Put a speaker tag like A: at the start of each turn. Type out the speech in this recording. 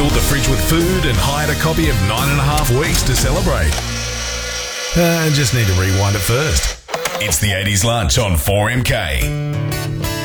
A: filled the fridge with food and hired a copy of 9.5 Weeks to celebrate. Just need to rewind it first. It's the 80s lunch on 4MK.